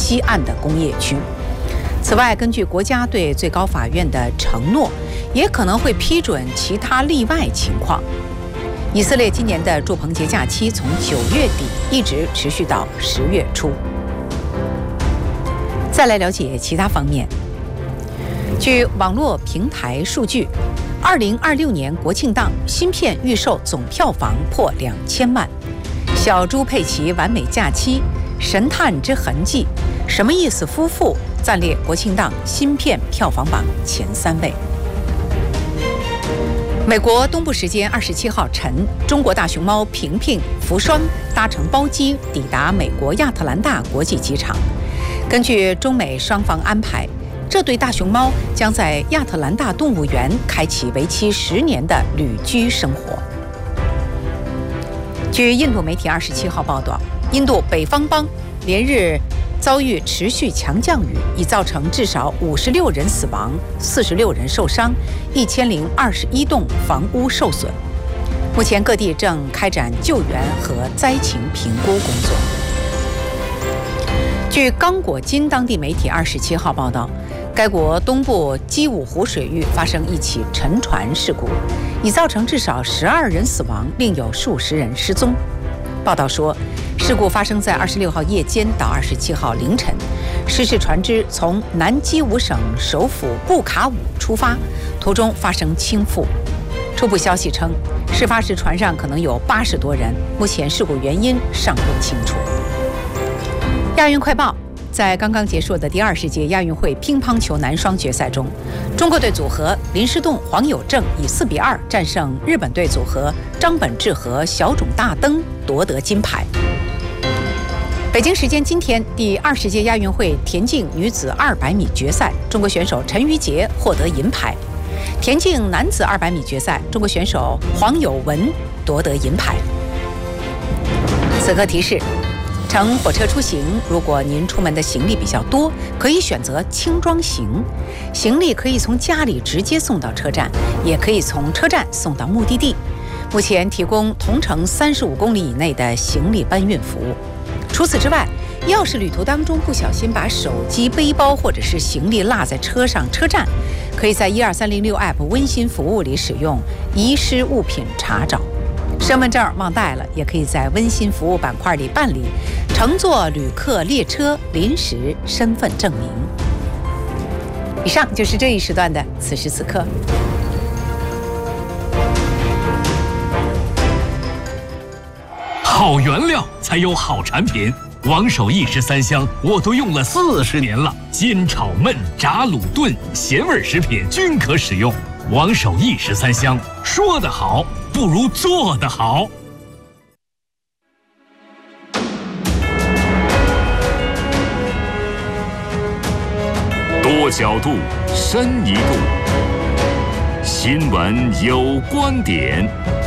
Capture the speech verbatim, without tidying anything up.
西岸的工业区。此外，根据国家对最高法院的承诺，也可能会批准其他例外情况。以色列今年的祝棚节假期从九月底一直持续到十月初。再来了解其他方面。据网络平台数据，二零二六年国庆档新片预售总票房破两千万。小猪佩奇完美假期、神探之痕迹、什么意思夫妇暂列国庆档新片票房榜前三位。美国东部时间二十七号晨，中国大熊猫平平福双搭乘包机抵达美国亚特兰大国际机场。根据中美双方安排，这对大熊猫将在亚特兰大动物园开启为期十年的旅居生活。据印度媒体二十七号报道，印度北方邦连日遭遇持续强降雨，已造成至少五十六人死亡、四十六人受伤、一千零二十一栋房屋受损。目前各地正开展救援和灾情评估工作。据刚果金当地媒体二十七号报道，该国东部基武湖水域发生一起沉船事故，已造成至少十二人死亡，另有数十人失踪。报道说，事故发生在二十六号夜间到二十七号凌晨，失事船只从南基武省首府布卡武出发，途中发生倾覆。初步消息称，事发时船上可能有八十多人，目前事故原因尚不清楚。亚运快报。在刚刚结束的第二十届亚运会乒乓球男双决赛中，中国队组合林诗栋、黄有正以四比二战胜日本队组合张本智和小冢大登，夺得金牌。北京时间今天，第二十届亚运会田径女子二百米决赛，中国选手陈芋洁获得银牌；田径男子二百米决赛，中国选手黄有文夺得银牌。此刻提示。乘火车出行，如果您出门的行李比较多，可以选择轻装行，行李可以从家里直接送到车站，也可以从车站送到目的地。目前提供同程三十五公里以内的行李搬运服务。除此之外，要是旅途当中不小心把手机、背包或者是行李落在车上、车站，可以在一二三零六 App 温馨服务里使用遗失物品查找。身份证忘带了，也可以在温馨服务板块里办理乘坐旅客列车临时身份证明。以上就是这一时段的此时此刻。 好原料才有好产品，王守义十三香我都用了四十年了，煎炒焖炸卤炖咸味食品均可使用。王守义十三香，说得好不如做得好。 多角度，深一度。新闻有观点。